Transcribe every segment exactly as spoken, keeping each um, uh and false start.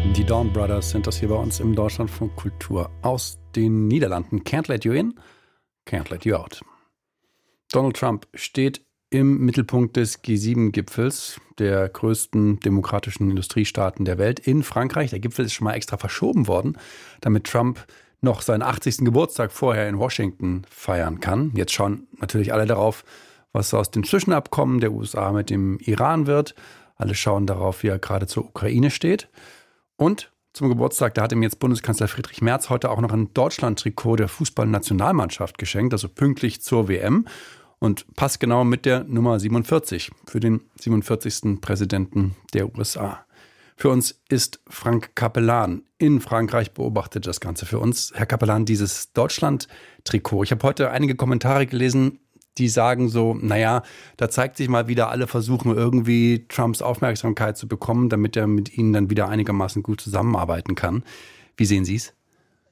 Die Dawn Brothers sind das hier bei uns im Deutschlandfunk Kultur aus den Niederlanden. Can't let you in, can't let you out. Donald Trump steht im Mittelpunkt des G sieben Gipfels, der größten demokratischen Industriestaaten der Welt, in Frankreich. Der Gipfel ist schon mal extra verschoben worden, damit Trump noch seinen achtzigsten Geburtstag vorher in Washington feiern kann. Jetzt schauen natürlich alle darauf, was aus dem Zwischenabkommen der U S A mit dem Iran wird. Alle schauen darauf, wie er gerade zur Ukraine steht. Und zum Geburtstag, da hat ihm jetzt Bundeskanzler Friedrich Merz heute auch noch ein Deutschland-Trikot der Fußballnationalmannschaft geschenkt, also pünktlich zur W M und passgenau mit der Nummer siebenundvierzig für den siebenundvierzigsten Präsidenten der U S A. Für uns ist Frank Capellan in Frankreich, beobachtet das Ganze für uns. Herr Capellan, dieses Deutschland-Trikot, ich habe heute einige Kommentare gelesen, die sagen so, naja, da zeigt sich mal wieder, alle versuchen irgendwie Trumps Aufmerksamkeit zu bekommen, damit er mit ihnen dann wieder einigermaßen gut zusammenarbeiten kann. Wie sehen Sie es?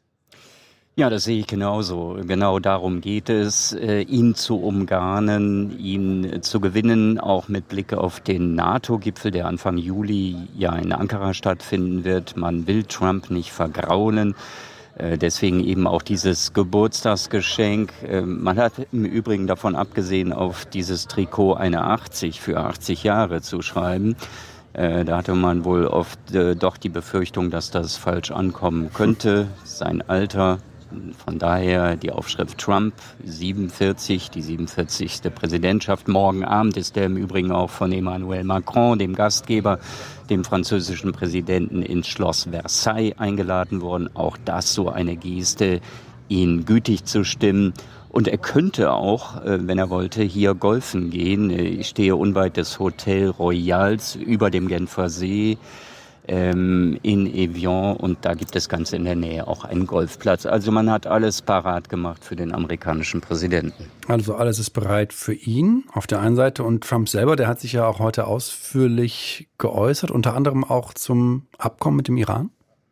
Ja, das sehe ich genauso. Genau darum geht es, ihn zu umgarnen, ihn zu gewinnen, auch mit Blick auf den NATO-Gipfel, der Anfang Juli ja in Ankara stattfinden wird. Man will Trump nicht vergraulen. Deswegen eben auch dieses Geburtstagsgeschenk. Man hat im Übrigen davon abgesehen, auf dieses Trikot eine achtzig für achtzig Jahre zu schreiben. Da hatte man wohl oft doch die Befürchtung, dass das falsch ankommen könnte. Sein Alter, von daher die Aufschrift Trump, siebenundvierzig, die siebenundvierzigste Präsidentschaft. Morgen Abend ist er im Übrigen auch von Emmanuel Macron, dem Gastgeber, dem französischen Präsidenten, ins Schloss Versailles eingeladen worden. Auch das so eine Geste, ihn gütig zu stimmen. Und er könnte auch, wenn er wollte, hier golfen gehen. Ich stehe unweit des Hotel Royals über dem Genfer See ähm, in Evian und da gibt es ganz in der Nähe auch einen Golfplatz. Also man hat alles parat gemacht für den amerikanischen Präsidenten. Also alles ist bereit für ihn auf der einen Seite und Trump selber, der hat sich ja auch heute ausführlich geäußert, unter anderem auch zum Abkommen mit dem Iran.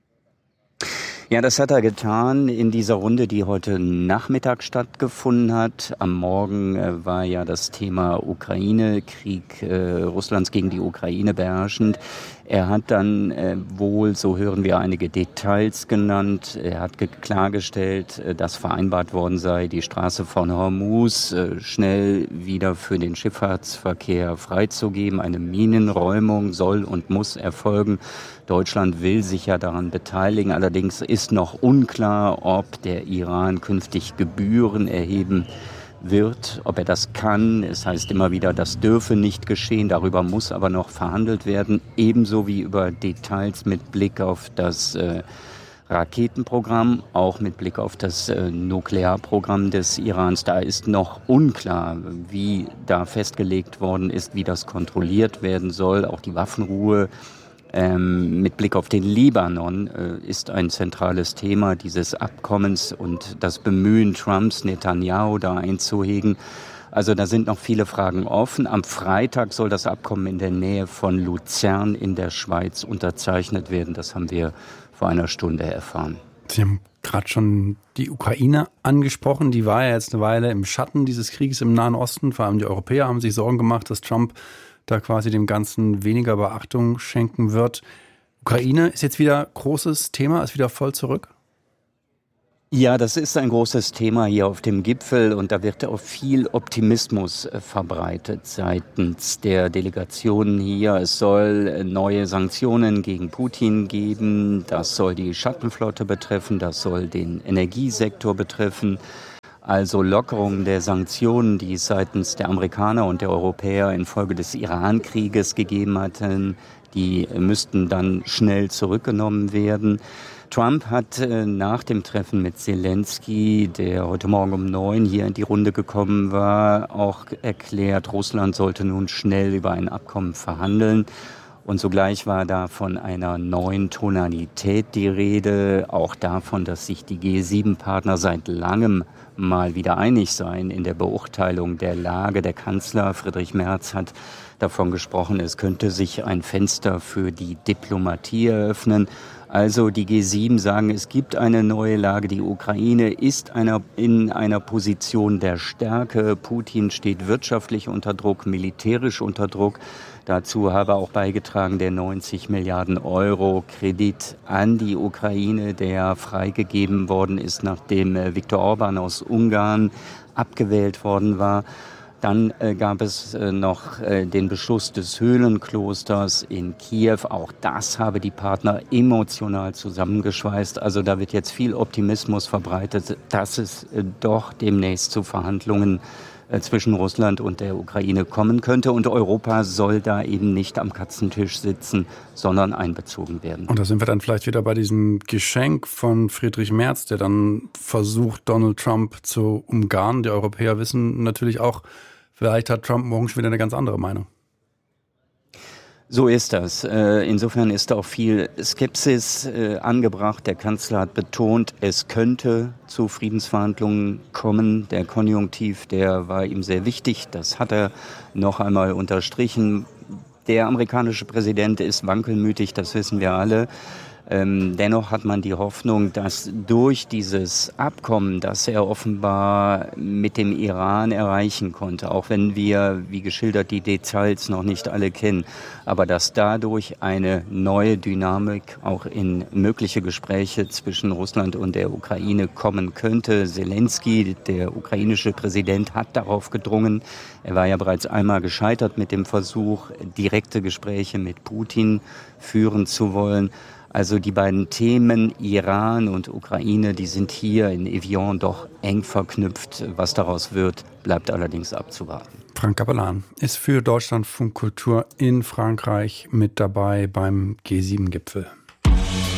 Ja, das hat er getan in dieser Runde, die heute Nachmittag stattgefunden hat. Am Morgen äh, war ja das Thema Ukraine, Krieg äh, Russlands gegen die Ukraine beherrschend. Er hat dann äh, wohl, so hören wir, einige Details genannt. Er hat ge- klargestellt, äh, dass vereinbart worden sei, die Straße von Hormuz äh, schnell wieder für den Schifffahrtsverkehr freizugeben. Eine Minenräumung soll und muss erfolgen. Deutschland will sich ja daran beteiligen. Allerdings ist noch unklar, ob der Iran künftig Gebühren erheben wird, ob er das kann. Es heißt immer wieder, das dürfe nicht geschehen. Darüber muss aber noch verhandelt werden. Ebenso wie über Details mit Blick auf das äh, Raketenprogramm, auch mit Blick auf das äh, Nuklearprogramm des Irans. Da ist noch unklar, wie da festgelegt worden ist, wie das kontrolliert werden soll. Auch die Waffenruhe Ähm, mit Blick auf den Libanon äh, ist ein zentrales Thema dieses Abkommens und das Bemühen Trumps, Netanyahu da einzuhegen. Also da sind noch viele Fragen offen. Am Freitag soll das Abkommen in der Nähe von Luzern in der Schweiz unterzeichnet werden. Das haben wir vor einer Stunde erfahren. Sie haben gerade schon die Ukraine angesprochen. Die war ja jetzt eine Weile im Schatten dieses Krieges im Nahen Osten. Vor allem die Europäer haben sich Sorgen gemacht, dass Trump da quasi dem Ganzen weniger Beachtung schenken wird. Ukraine ist jetzt wieder großes Thema, ist wieder voll zurück? Ja, das ist ein großes Thema hier auf dem Gipfel und da wird auch viel Optimismus äh, verbreitet seitens der Delegationen hier. Es soll äh, neue Sanktionen gegen Putin geben, das soll die Schattenflotte betreffen, das soll den Energiesektor betreffen. Also Lockerungen der Sanktionen, die es seitens der Amerikaner und der Europäer infolge des Iran-Krieges gegeben hatten, die müssten dann schnell zurückgenommen werden. Trump hat äh, nach dem Treffen mit Zelensky, der heute Morgen um neun hier in die Runde gekommen war, auch erklärt, Russland sollte nun schnell über ein Abkommen verhandeln. Und sogleich war da von einer neuen Tonalität die Rede, auch davon, dass sich die G sieben Partner seit langem mal wieder einig seien in der Beurteilung der Lage. Der Kanzler Friedrich Merz hat davon gesprochen, es könnte sich ein Fenster für die Diplomatie eröffnen. Also die G sieben sagen, es gibt eine neue Lage. Die Ukraine ist einer, in einer Position der Stärke. Putin steht wirtschaftlich unter Druck, militärisch unter Druck. Dazu habe auch beigetragen der neunzig Milliarden Euro Kredit an die Ukraine, der freigegeben worden ist, nachdem Viktor Orban aus Ungarn abgewählt worden war. Dann äh, gab es äh, noch äh, den Beschluss des Höhlenklosters in Kiew. Auch das habe die Partner emotional zusammengeschweißt. Also da wird jetzt viel Optimismus verbreitet, dass es äh, doch demnächst zu Verhandlungen äh, zwischen Russland und der Ukraine kommen könnte. Und Europa soll da eben nicht am Katzentisch sitzen, sondern einbezogen werden. Und da sind wir dann vielleicht wieder bei diesem Geschenk von Friedrich Merz, der dann versucht, Donald Trump zu umgarnen. Die Europäer wissen natürlich auch, vielleicht hat Trump morgen schon wieder eine ganz andere Meinung. So ist das. Insofern ist auch viel Skepsis angebracht. Der Kanzler hat betont, es könnte zu Friedensverhandlungen kommen. Der Konjunktiv, der war ihm sehr wichtig. Das hat er noch einmal unterstrichen. Der amerikanische Präsident ist wankelmütig, das wissen wir alle. Ähm, dennoch hat man die Hoffnung, dass durch dieses Abkommen, das er offenbar mit dem Iran erreichen konnte, auch wenn wir, wie geschildert, die Details noch nicht alle kennen, aber dass dadurch eine neue Dynamik auch in mögliche Gespräche zwischen Russland und der Ukraine kommen könnte. Zelensky, der ukrainische Präsident, hat darauf gedrungen. Er war ja bereits einmal gescheitert mit dem Versuch, direkte Gespräche mit Putin führen zu wollen. Also die beiden Themen Iran und Ukraine, die sind hier in Evian doch eng verknüpft. Was daraus wird, bleibt allerdings abzuwarten. Frank Capellan ist für Deutschlandfunk Kultur in Frankreich mit dabei beim G sieben Gipfel.